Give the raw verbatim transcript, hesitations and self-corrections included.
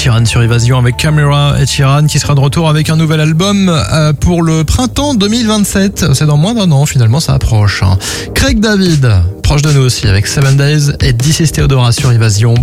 Sheeran sur Évasion avec Camera. Ed Sheeran qui sera de retour avec un nouvel album euh, pour le printemps deux mille vingt-sept. C'est dans moins d'un an, finalement ça approche. Craig David, proche de nous aussi avec Seven Days et This is Theodora sur Évasion.